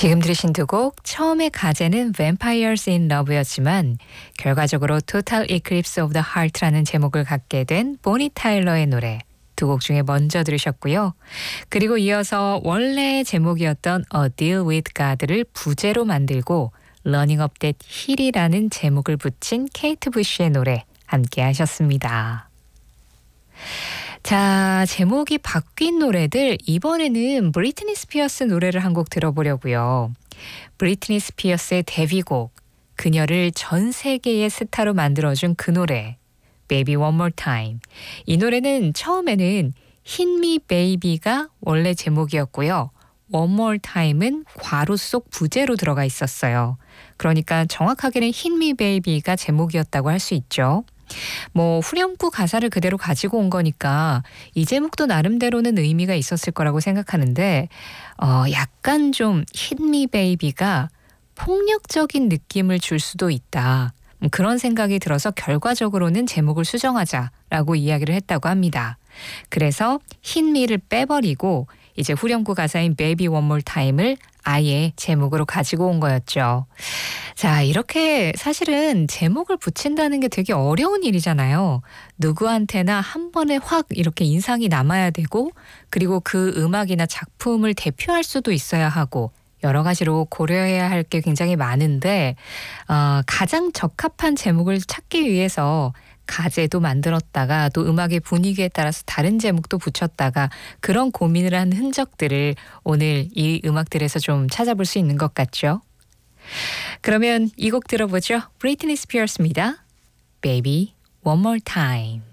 지금 들으신 두 곡, 처음의 가제는 Vampires in Love였지만 결과적으로 Total Eclipse of the Heart라는 제목을 갖게 된 보니 타일러의 노래 두 곡 중에 먼저 들으셨고요. 그리고 이어서 원래 제목이었던 A Deal with God를 부제로 만들고 Running Up That Hill이라는 제목을 붙인 케이트 부시의 노래 함께 하셨습니다. 자, 제목이 바뀐 노래들, 이번에는 브리트니 스피어스 노래를 한 곡 들어보려고요. 브리트니 스피어스의 데뷔곡, 그녀를 전 세계의 스타로 만들어준 그 노래, Baby One More Time. 이 노래는 처음에는 Hit Me Baby가 원래 제목이었고요. One More Time은 괄호 속 부제로 들어가 있었어요. 그러니까 정확하게는 Hit Me Baby가 제목이었다고 할 수 있죠. 후렴구 가사를 그대로 가지고 온 거니까 이 제목도 나름대로는 의미가 있었을 거라고 생각하는데 약간 좀 Hit Me Baby가 폭력적인 느낌을 줄 수도 있다. 그런 생각이 들어서 결과적으로는 제목을 수정하자라고 이야기를 했다고 합니다. 그래서 Hit Me를 빼버리고 이제 후렴구 가사인 Baby One More Time을 아예 제목으로 가지고 온 거였죠. 자, 이렇게 사실은 제목을 붙인다는 게 되게 어려운 일이잖아요. 누구한테나 한 번에 확 이렇게 인상이 남아야 되고, 그리고 그 음악이나 작품을 대표할 수도 있어야 하고, 여러 가지로 고려해야 할 게 굉장히 많은데 가장 적합한 제목을 찾기 위해서 가제도 만들었다가 또 음악의 분위기에 따라서 다른 제목도 붙였다가 그런 고민을 한 흔적들을 오늘 이 음악들에서 좀 찾아볼 수 있는 것 같죠. 그러면 이 곡 들어보죠. 브리트니 스피어스입니다. Baby One More Time.